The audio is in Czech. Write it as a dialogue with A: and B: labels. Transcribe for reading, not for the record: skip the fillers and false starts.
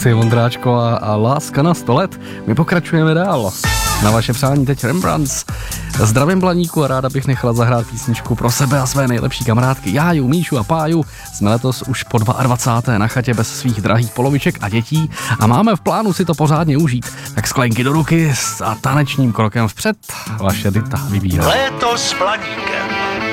A: Lucie Vondráčková a Láska na 100 let. My pokračujeme dál. Na vaše přání teď Rembrandts. Zdravím Blaníku a ráda bych nechala zahrát písničku pro sebe a své nejlepší kamarádky Jáju, Míšu a Páju. Jsme letos už po 22. na chatě bez svých drahých poloviček a dětí a máme v plánu si to pořádně užít. Tak sklenky do ruky a tanečním krokem vpřed vaše Dita vybírá.
B: Léto s Blaníkem.